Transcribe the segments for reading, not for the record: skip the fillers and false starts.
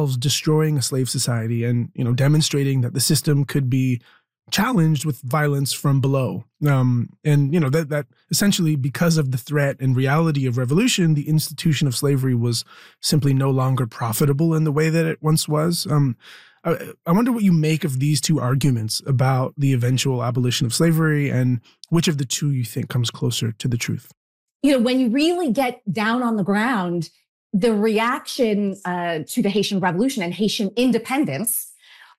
themselves destroying a slave society and, demonstrating that the system could be challenged with violence from below. That essentially, because of the threat and reality of revolution, the institution of slavery was simply no longer profitable in the way that it once was. I wonder what you make of these two arguments about the eventual abolition of slavery and which of the two you think comes closer to the truth. When you really get down on the ground, the reaction to the Haitian Revolution and Haitian independence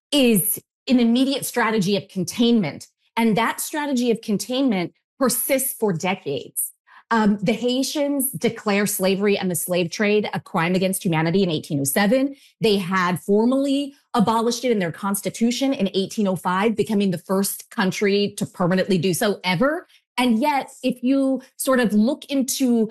is an immediate strategy of containment. And that strategy of containment persists for decades. The Haitians declare slavery and the slave trade a crime against humanity in 1807. They had formally abolished it in their constitution in 1805, becoming the first country to permanently do so ever. And yet, if you sort of look into,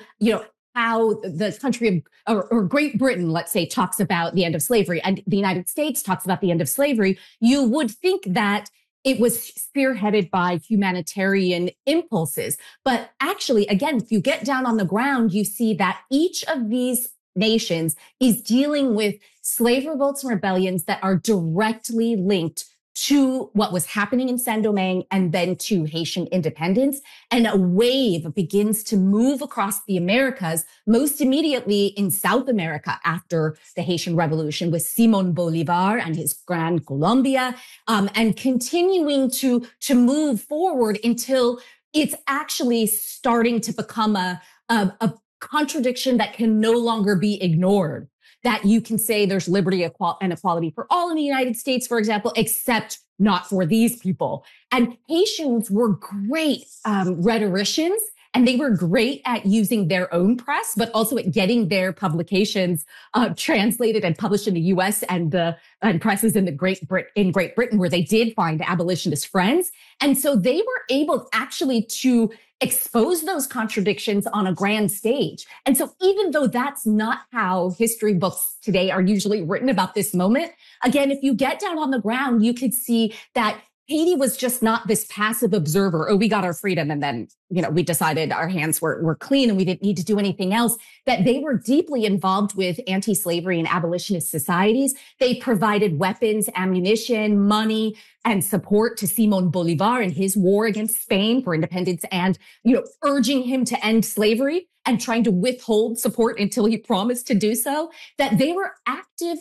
how the country of, or Great Britain, let's say, talks about the end of slavery and the United States talks about the end of slavery, you would think that it was spearheaded by humanitarian impulses. But actually, again, if you get down on the ground, you see that each of these nations is dealing with slave revolts and rebellions that are directly linked to what was happening in Saint-Domingue and then to Haitian independence. And a wave begins to move across the Americas, most immediately in South America after the Haitian Revolution with Simón Bolívar and his Gran Colombia, and continuing to move forward until it's actually starting to become a contradiction that can no longer be ignored. That you can say there's liberty and equality for all in the United States, for example, except not for these people. And Haitians were great rhetoricians, and they were great at using their own press, but also at getting their publications translated and published in the U.S. and presses in Great Britain, where they did find abolitionist friends. And so they were able actually to expose those contradictions on a grand stage. And so even though that's not how history books today are usually written about this moment, again, if you get down on the ground, you could see that Haiti was just not this passive observer. Oh, we got our freedom and then, we decided our hands were clean and we didn't need to do anything else. That they were deeply involved with anti-slavery and abolitionist societies. They provided weapons, ammunition, money, and support to Simón Bolívar in his war against Spain for independence and, urging him to end slavery and trying to withhold support until he promised to do so. That they were active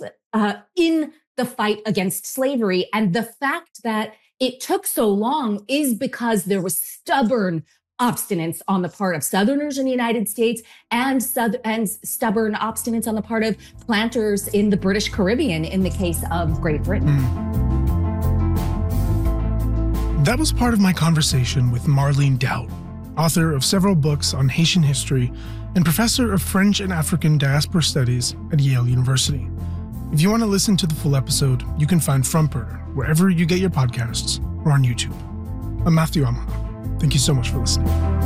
in the fight against slavery. And the fact that it took so long is because there was stubborn obstinance on the part of Southerners in the United States and stubborn obstinance on the part of planters in the British Caribbean in the case of Great Britain. That was part of my conversation with Marlene Daut, author of several books on Haitian history and professor of French and African diaspora studies at Yale University. If you want to listen to the full episode, you can find Front Burner wherever you get your podcasts or on YouTube. I'm Matthew Amala. Thank you so much for listening.